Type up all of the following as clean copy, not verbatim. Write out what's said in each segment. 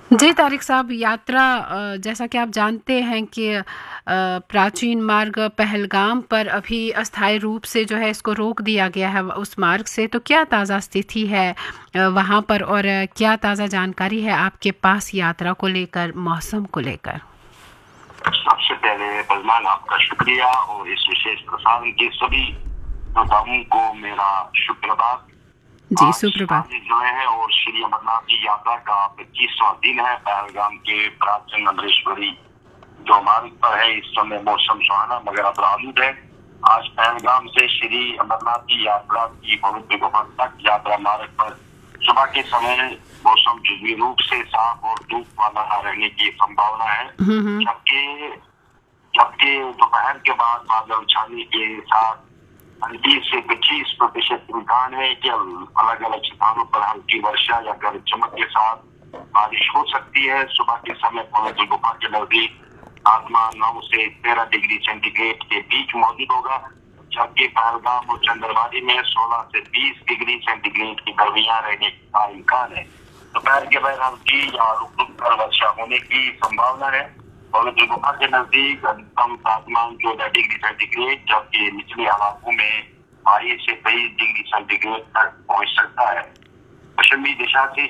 जी तारिक साहब, यात्रा जैसा कि आप जानते हैं कि प्राचीन मार्ग पहलगाम पर अभी अस्थायी रूप से जो है इसको रोक दिया गया है उस मार्ग से। तो क्या ताज़ा स्थिति है वहाँ पर, और क्या ताज़ा जानकारी है आपके पास यात्रा को लेकर, मौसम को लेकर? सबसे पहले बजमान आपका शुक्रिया और इस विशेष प्रसारण के सभी श्रोताओं को मेरा सुप्रभात। जी, आज सुप्रभात। 28 जुलाई है और श्री अमरनाथ की यात्रा का 25वां दिन है। पहलगाम के प्राचीन अमरेश्वरी जो मार्ग पर है, इस समय मौसम सुहाना मगर अब आलूद है। आज पहलगाम से श्री अमरनाथ की यात्रा की पवित्र गुफा तक यात्रा मार्ग पर सुबह के समय मौसम जुजवी रूप से साफ और धूप वाला रहने की संभावना है, जबकि जबकि दोपहर के बाद बादल छाने के साथ 20 से 25% इम्कान है कि अलग अलग स्थानों पर हल्की वर्षा या गरज चमक के साथ बारिश हो सकती है। सुबह के समय पवित्र गुफा के नजदीक तापमान 9 से 13 डिग्री सेंटीग्रेड के बीच मौजूद होगा, जबकि पहलगाम और चंद्रवादी में 16 से 20 डिग्री सेंटीग्रेड की गर्मियां रहने का इम्कान है। दोपहर के बाद हल्की या रुक रुक कर वर्षा होने की संभावना है। पवित्र गुफा के नजदीक अधिकतम तापमान 14 डिग्री सेंटीग्रेड, जबकि निचले इलाकों में 22 से 23 डिग्री सेंटीग्रेड तक पहुंच सकता है। पश्चिमी दिशा से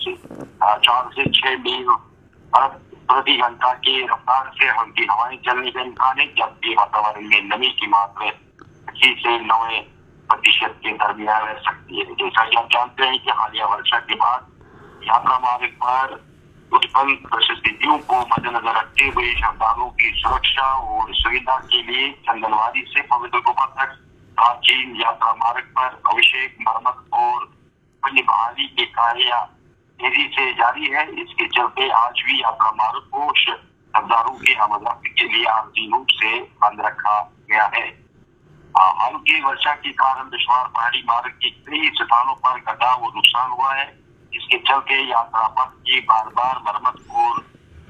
4 से 6 मील प्रति घंटा की रफ्तार से हल्की हवाएं चलने का इम्कान है, जबकि वातावरण में नमी की मात्रा 80 से 90% के दरमियान रह सकती है। जैसा कि आप जानते हैं कि हालिया वर्षा के बाद यात्रा मार्ग पर उत्पन्न परिस्थितियों को मद्देनजर रखते हुए श्रद्धालुओं की सुरक्षा और सुविधा के लिए चंदनवाड़ी से पवित्र गुफा तक प्राचीन यात्रा मार्ग पर अभिषेक, मरम्मत और अन्य बहाली के कार्य तेजी से जारी है। इसके चलते आज भी यात्रा मार्ग को श्रद्धालुओं की आवाजाही के लिए आर्थिक रूप से बंद रखा गया है। हल्की वर्षा के कारण दुश्वार पहाड़ी मार्ग के कई स्थानों पर कटाव और नुकसान हुआ है। इसके चलते यात्रा पथ की बार बार मरम्मत और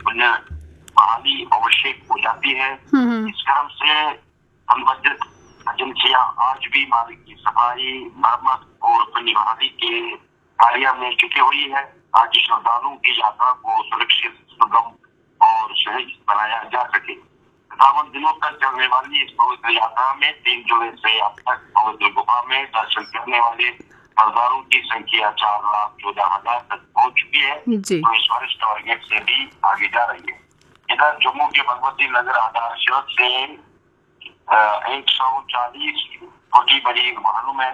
बहाली आवश्यक हो जाती है। इस क्रम से संबंधित एजेंसियां आज भी मार्ग की सफाई, मरम्मत और बहाली के कार्य में जुटी हुई है, ताकि श्रद्धालुओं की यात्रा को सुरक्षित, सुगम और सहज बनाया जा सके। 57 दिनों तक चलने वाली इस पवित्र यात्रा में 3 जुलाई से अब तक पवित्र गुफा में दर्शन करने वाले श्रद्धालुओं की संख्या 4,14,000 तक पहुंच चुकी है, तो इस वर्ष टारगेट से भी आगे जा रही है। इधर जम्मू के भगवती नगर आधार शहर से 140 छोटी बड़ी वाहनों में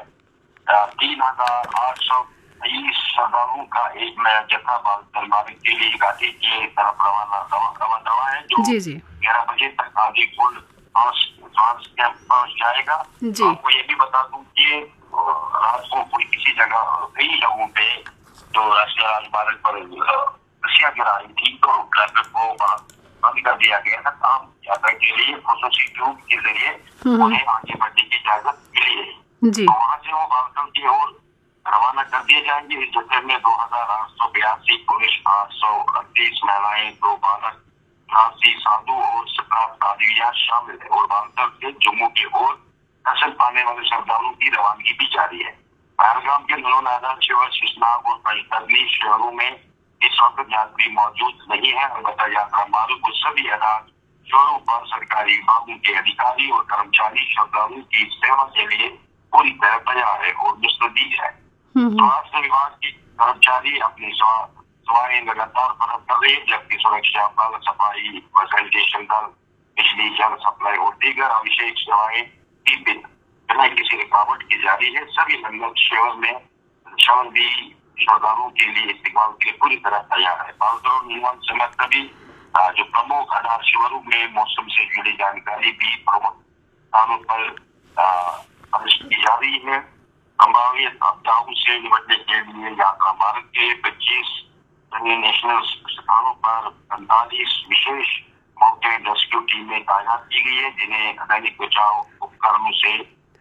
3,823 श्रद्धालुओं का एक नया जत्था बालतल मार्ग के लिए घाटी की तरफ रवाना है, जो 11 बजे तक आगे कुल पहुंच जाएगा। आपको ये भी बता दूं कि रात को कोई किसी जगह, कई जगहों पे जो राष्ट्रीय राजमार्ग पर रस्सियां गिराई थी, तो ट्रैफिक को बंद कर दिया गया था। आम यात्रा के लिए खसूसी ट्यूब के जरिए उन्हें आगे बढ़ने की इजाजत मिली है। तो वहाँ से वो बालतल की ओर रवाना कर दिए जाएंगे। इस जत्थे में 2,882 पुरुष, 838 महिलाएं, 2 बालक, 83 साधु और 17 साधवियां शामिल है। और बालतल से जम्मू की ओर दर्शन पाने वाले श्रद्धालुओं की रवानगी भी जारी है। पहलगाम के नूनादा, शिवर, शिशनाग और पैंतरनी शहरों में इस वक्त यात्री मौजूद नहीं है। अलबत्ता यात्रा मार्ग को सभी आधार शहरों पर सरकारी विभागों के अधिकारी और कर्मचारी श्रद्धालुओं की सेवा के लिए पूरी तरह तैयार है और मुस्तैद है। स्वास्थ्य विभाग के कर्मचारी अपनी सेवाएं लगातार फराहम कर रहे हैं, जबकि सुरक्षा बल, सफाई व सैनिटेशन दल, बिजली, जल सप्लाई और दीगर आवश्यक सेवाएं बिना किसी रुकावट की जारी है। सभी लंगर शहर में भी श्रद्धालुओं के लिए इस्तेमाल के पूरी तरह तैयार है। बालतल निर्माण समय सभी जो प्रमुख आधार शिविरों में मौसम से जुड़ी जानकारी भी प्रमुख स्थानों पर की जा रही है। संभावित आपदाओं से निपटने के लिए यात्रा मार्ग के 25 नेशनल स्थानों पर 45 विशेष माउंटेन रेस्क्यू टीमें तैनात की गई है, जिन्हें दैनिक बचाव उपकरणों से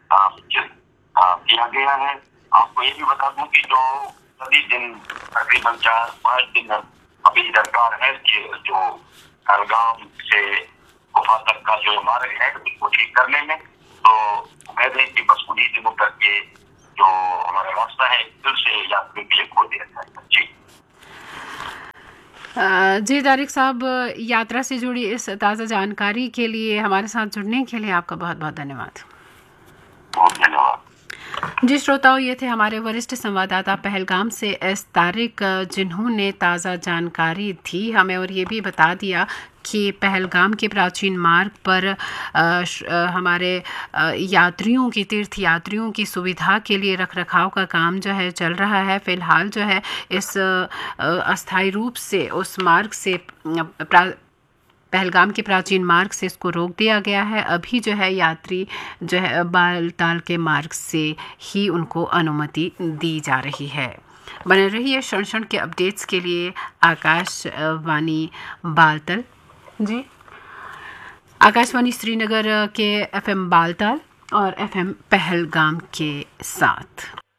किया गया है। आपको ये भी बता दूं कि जो सभी दिन तकरीबन 4-5 दिन अभी दरकार है कि जो पहलगाम से गुफा तक का जो मार्ग है उसको ठीक करने में, तो उम्मीद है कि बस कुछ दिनों तक ये जो हमारा रास्ता है फिर से यात्रियों के लिए खोल दिया जाएगा। जी जी तारिक साहब, यात्रा से जुड़ी इस ताज़ा जानकारी के लिए, हमारे साथ जुड़ने के लिए आपका बहुत बहुत धन्यवाद। बहुत धन्यवाद। जी श्रोताओं, ये थे हमारे वरिष्ठ संवाददाता पहलगाम से एस तारिक, जिन्होंने ताज़ा जानकारी दी हमें और ये भी बता दिया कि पहलगाम के प्राचीन मार्ग पर हमारे यात्रियों की, तीर्थ यात्रियों की सुविधा के लिए रखरखाव का काम जो है चल रहा है। फ़िलहाल जो है इस अस्थायी रूप से उस मार्ग से, पहलगाम के प्राचीन मार्ग से इसको रोक दिया गया है। अभी जो है यात्री जो है बालताल के मार्ग से ही उनको अनुमति दी जा रही है। बने रहिए क्षण क्षण के अपडेट्स के लिए आकाशवाणी बालताल, जी आकाशवाणी श्रीनगर के FM बालताल और FM पहलगाम के साथ।